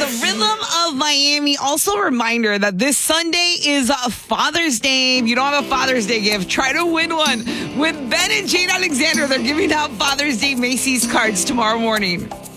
the Rhythm of Miami. Also a reminder that this Sunday is Father's Day. If you don't have a Father's Day gift, try to win one with Ben and Jane Alexander. They're giving out Father's Day Macy's cards tomorrow morning.